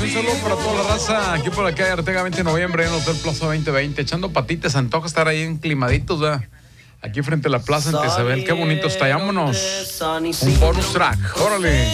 Un saludo para toda la raza. Aquí por la calle Arteaga 20 de noviembre en el Hotel Plaza 2020. Echando patitas, antoja estar ahí enclimaditos, ¿verdad? Aquí frente a la plaza en Tezabel. Qué bonito está. Vámonos. Un bonus track. Órale.